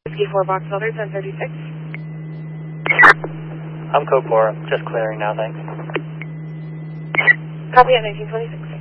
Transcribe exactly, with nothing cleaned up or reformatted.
Whiskey four Box Elder, ten thirty-six. I'm code four. Just clearing now, thanks. Copy at nineteen twenty-six.